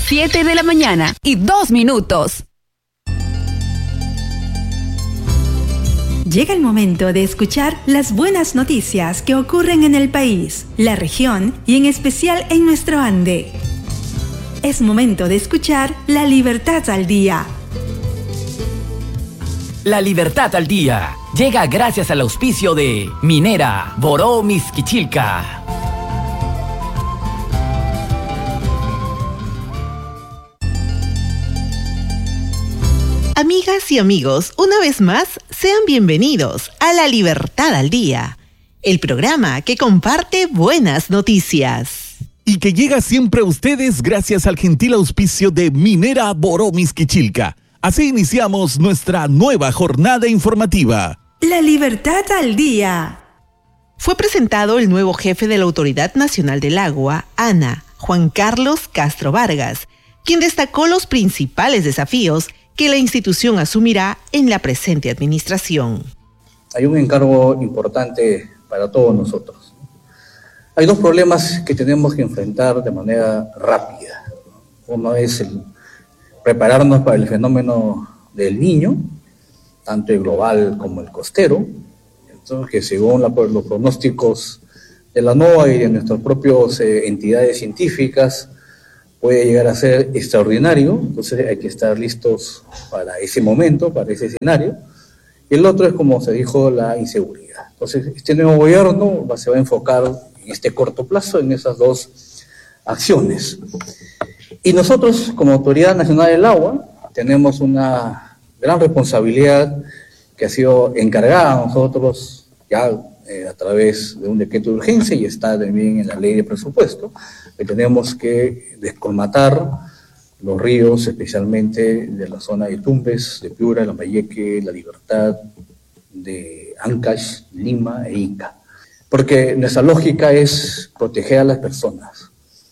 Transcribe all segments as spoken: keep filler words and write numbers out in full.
siete de la mañana y dos minutos. Llega el momento de escuchar las buenas noticias que ocurren en el país, la región y en especial en nuestro Ande. Es momento de escuchar La Libertad al Día. La Libertad al Día llega gracias al auspicio de Minera Boró Mixquichilca. Amigas y amigos, una vez más, sean bienvenidos a La Libertad al Día, el programa que comparte buenas noticias. Y que llega siempre a ustedes gracias al gentil auspicio de Minera Boró Mixquichilca. Así iniciamos nuestra nueva jornada informativa. La Libertad al Día. Fue presentado el nuevo jefe de la Autoridad Nacional del Agua, ANA, Juan Carlos Castro Vargas, quien destacó los principales desafíos que la institución asumirá en la presente administración. Hay un encargo importante para todos nosotros. Hay dos problemas que tenemos que enfrentar de manera rápida. Uno es el prepararnos para el fenómeno del Niño, tanto el global como el costero, entonces que según la, los pronósticos de la NOAA y de nuestras propias eh, entidades científicas, puede llegar a ser extraordinario, entonces hay que estar listos para ese momento, para ese escenario. Y el otro es, como se dijo, la inseguridad. Entonces, este nuevo gobierno se va a enfocar en este corto plazo en esas dos acciones. Y nosotros, como Autoridad Nacional del Agua, tenemos una gran responsabilidad que ha sido encargada a nosotros ya eh, a través de un decreto de urgencia y está también en la ley de presupuesto, que tenemos que descolmatar los ríos, especialmente de la zona de Tumbes, de Piura, Lambayeque, La Libertad, de Ancash, Lima e Ica. Porque nuestra lógica es proteger a las personas.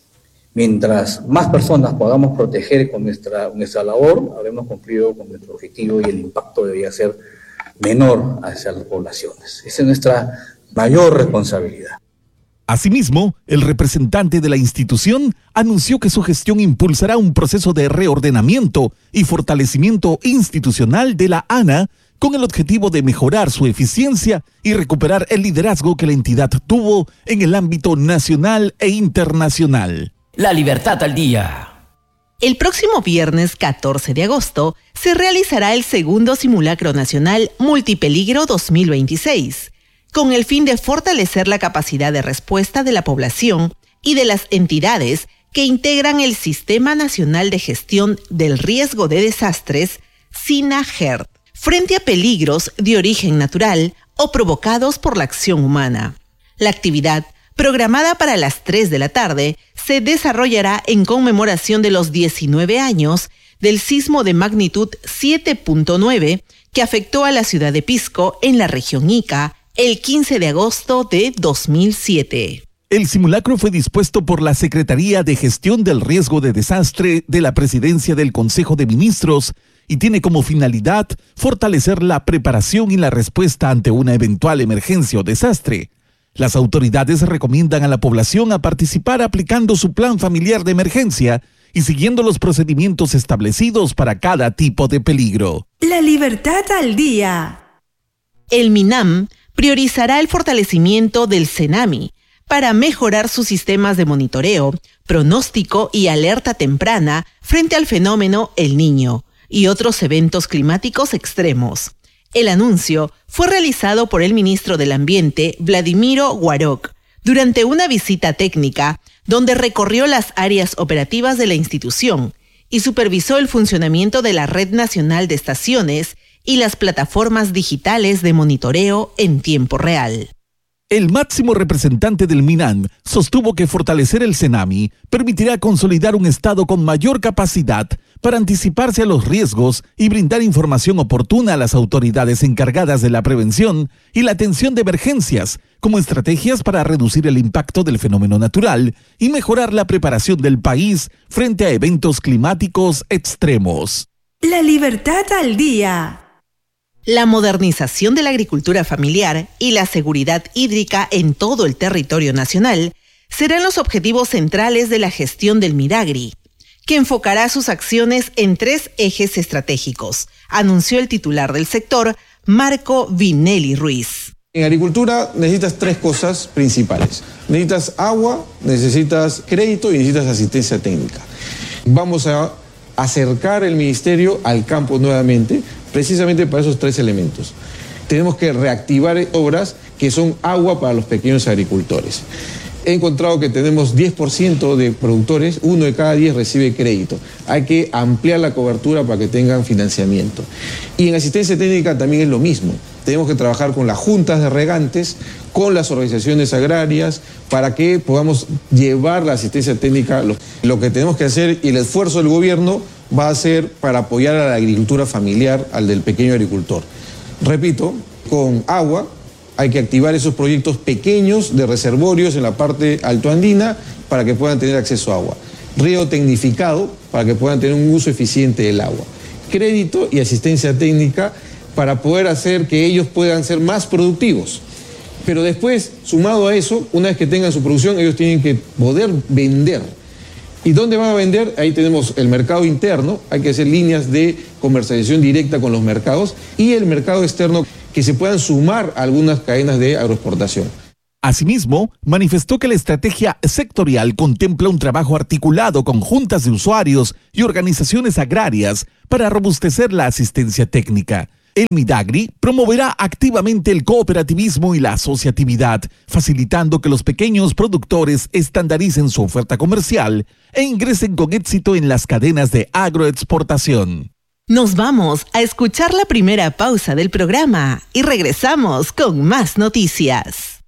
Mientras más personas podamos proteger con nuestra, nuestra labor, habremos cumplido con nuestro objetivo y el impacto debería ser menor hacia las poblaciones. Esa es nuestra mayor responsabilidad. Asimismo, el representante de la institución anunció que su gestión impulsará un proceso de reordenamiento y fortalecimiento institucional de la ANA con el objetivo de mejorar su eficiencia y recuperar el liderazgo que la entidad tuvo en el ámbito nacional e internacional. La Libertad al Día. El próximo viernes catorce de agosto se realizará el segundo simulacro nacional Multipeligro dos mil veintiséis, con el fin de fortalecer la capacidad de respuesta de la población y de las entidades que integran el Sistema Nacional de Gestión del Riesgo de Desastres, SINAGERD, frente a peligros de origen natural o provocados por la acción humana. La actividad, programada para las tres de la tarde, se desarrollará en conmemoración de los diecinueve años del sismo de magnitud siete punto nueve que afectó a la ciudad de Pisco en la región Ica, el quince de agosto de dos mil siete. El simulacro fue dispuesto por la Secretaría de Gestión del Riesgo de Desastre de la Presidencia del Consejo de Ministros y tiene como finalidad fortalecer la preparación y la respuesta ante una eventual emergencia o desastre. Las autoridades recomiendan a la población a participar aplicando su plan familiar de emergencia y siguiendo los procedimientos establecidos para cada tipo de peligro. La Libertad al Día. El MINAM priorizará el fortalecimiento del CENAMI para mejorar sus sistemas de monitoreo, pronóstico y alerta temprana frente al fenómeno El Niño y otros eventos climáticos extremos. El anuncio fue realizado por el ministro del Ambiente, Vladimiro Guaroc, durante una visita técnica donde recorrió las áreas operativas de la institución y supervisó el funcionamiento de la Red Nacional de Estaciones y las plataformas digitales de monitoreo en tiempo real. El máximo representante del MINAM sostuvo que fortalecer el CENAMI permitirá consolidar un Estado con mayor capacidad para anticiparse a los riesgos y brindar información oportuna a las autoridades encargadas de la prevención y la atención de emergencias, como estrategias para reducir el impacto del fenómeno natural y mejorar la preparación del país frente a eventos climáticos extremos. La Libertad al Día. La modernización de la agricultura familiar y la seguridad hídrica en todo el territorio nacional serán los objetivos centrales de la gestión del Midagri, que enfocará sus acciones en tres ejes estratégicos, anunció el titular del sector, Marco Vinelli Ruiz. En agricultura necesitas tres cosas principales. Necesitas agua, necesitas crédito y necesitas asistencia técnica. Vamos a acercar el ministerio al campo nuevamente, precisamente para esos tres elementos. Tenemos que reactivar obras que son agua para los pequeños agricultores. He encontrado que tenemos diez por ciento de productores, uno de cada diez recibe crédito. Hay que ampliar la cobertura para que tengan financiamiento. Y en asistencia técnica también es lo mismo. Tenemos que trabajar con las juntas de regantes, con las organizaciones agrarias, para que podamos llevar la asistencia técnica. Lo que tenemos que hacer y el esfuerzo del gobierno va a ser para apoyar a la agricultura familiar, al del pequeño agricultor. Repito, con agua hay que activar esos proyectos pequeños de reservorios en la parte altoandina para que puedan tener acceso a agua. Riego tecnificado para que puedan tener un uso eficiente del agua. Crédito y asistencia técnica para poder hacer que ellos puedan ser más productivos. Pero después, sumado a eso, una vez que tengan su producción, ellos tienen que poder vender. ¿Y dónde van a vender? Ahí tenemos el mercado interno, hay que hacer líneas de comercialización directa con los mercados, y el mercado externo, que se puedan sumar a algunas cadenas de agroexportación. Asimismo, manifestó que la estrategia sectorial contempla un trabajo articulado con juntas de usuarios y organizaciones agrarias para robustecer la asistencia técnica. El Midagri promoverá activamente el cooperativismo y la asociatividad, facilitando que los pequeños productores estandaricen su oferta comercial e ingresen con éxito en las cadenas de agroexportación. Nos vamos a escuchar la primera pausa del programa y regresamos con más noticias.